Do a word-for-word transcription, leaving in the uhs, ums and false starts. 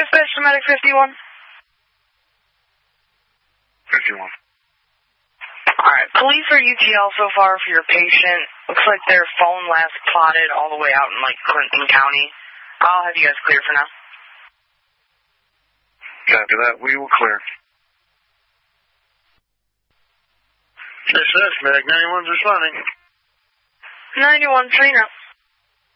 Dispatch to Medic fifty-one. fifty-one. Alright, police are U T L so far for your patient. Looks like their phone last plotted all the way out in, like, Clinton County. I'll have you guys clear for now. Copy that. We will clear. This is Medic ninety-one's responding. ninety-one, train up.